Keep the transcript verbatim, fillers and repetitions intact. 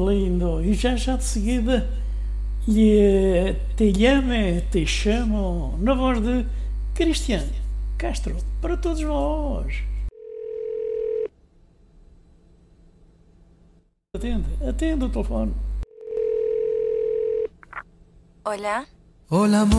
lindo. E já já de seguida lhe te llame, te chamo, na voz de Cristiano Castro, para todos vós. Atende, atende o telefone. Hola. Hola, amor.